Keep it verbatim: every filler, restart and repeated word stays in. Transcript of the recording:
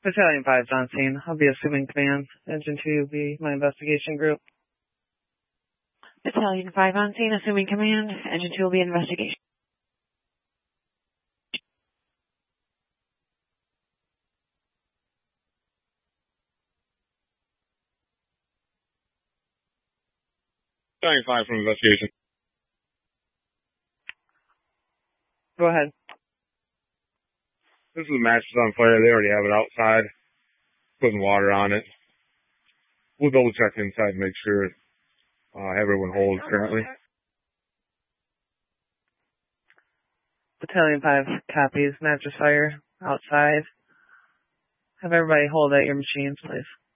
Battalion five's on scene. I'll be assuming command. Engine two will be my investigation group. Battalion five on scene, assuming command. Engine two will be investigation. Battalion five from investigation. Go ahead. This is the match is on fire. They already have it outside. Putting water on it. We'll double check inside and make sure uh, everyone holds currently. Battalion five copies. Mattress fire outside. Have everybody hold at your machines, please.